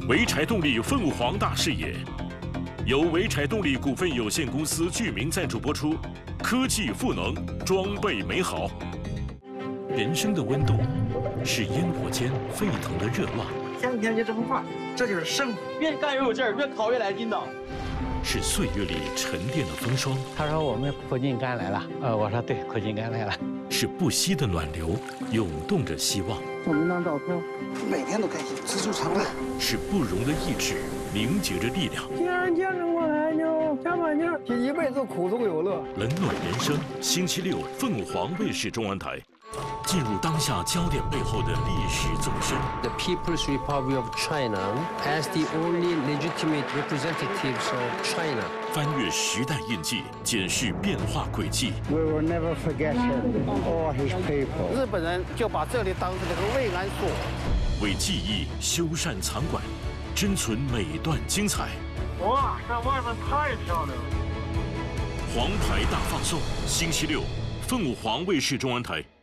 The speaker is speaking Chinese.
潍柴动力凤凰大视野，由潍柴动力股份有限公司剧名赞助播出。科技赋能，装备美好。人生的温度是烟火间沸腾的热望， 天天就这么画，这就是生活。 越干越有劲儿，越烤越来劲道。 是岁月里沉淀的风霜。 他说我们苦尽甘来了，我说对，苦尽甘来了。 是不息的暖流，涌动着希望。 照明张照片，每天都开心，知足常乐。 是不容的意志，凝结着力量。 既然坚持过来，就加把劲儿，一辈子苦中有乐。 冷暖人生，星期六凤凰卫视中文台。进入当下焦点背后的历史纵深。 The People's Republic of China as the only legitimate representatives of China. 翻越时代印记，检视变化轨迹。 We will never forget him or his people. 日本人就把这里当成了个慰安所， 为记忆修缮藏馆，珍存每段精彩。 哇，这外面太漂亮了！ 黄牌大放送，星期六，凤凰卫视中文台。